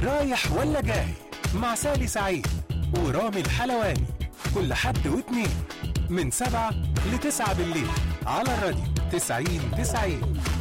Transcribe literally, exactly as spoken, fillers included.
رايح ولا جاي مع سالي سعيد ورامي الحلواني كل حد واتنين من سبعة لتسعة بالليل على الراديو تسعين تسعين.